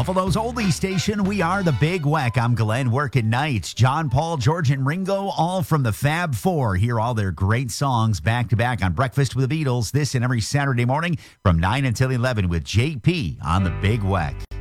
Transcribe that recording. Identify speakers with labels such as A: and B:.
A: Buffalo's oldie station, we are the Big Weck. I'm Glenn, working nights. John, Paul, George, and Ringo, all from the Fab Four. Hear all their great songs back-to-back on Breakfast with the Beatles this and every Saturday morning from 9 until 11 with JP on the Big Weck.